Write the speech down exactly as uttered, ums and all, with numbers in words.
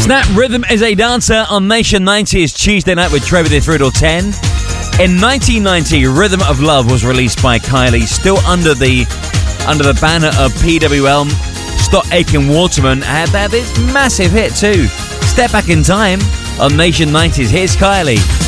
Snap Rhythm is a Dancer on Nation ninety's Tuesday night with Trevor the through till ten. In nineteen ninety, Rhythm of Love was released by Kylie, still under the under the banner of P W L. Scott Aiken Waterman had that this massive hit too. Step Back in Time on Nation ninety's. Here's Kylie.